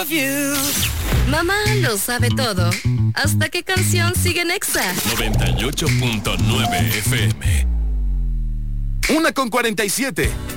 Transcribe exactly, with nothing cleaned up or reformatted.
Mamá lo sabe todo. ¿Hasta qué canción sigue en Exa? noventa y ocho punto nueve F M. Una con cuarenta y siete.